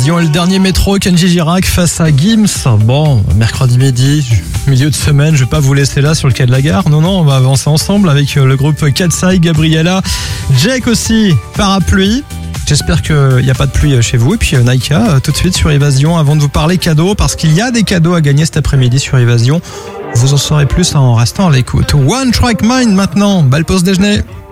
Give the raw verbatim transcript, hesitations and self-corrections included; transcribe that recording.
Évasion. Et le dernier métro, Kenji Girac face à Gims. Bon, mercredi midi, milieu de semaine, je vais pas vous laisser là sur le quai de la gare. Non, non, on va avancer ensemble avec le groupe Katsai, Gabriella, Jake aussi, Parapluie. J'espère qu'il n'y a pas de pluie chez vous. Et puis Naika, tout de suite sur Évasion, avant de vous parler cadeaux, parce qu'il y a des cadeaux à gagner cet après-midi sur Évasion. Vous en saurez plus en restant à l'écoute. One Track Mind maintenant, belle pause déjeuner.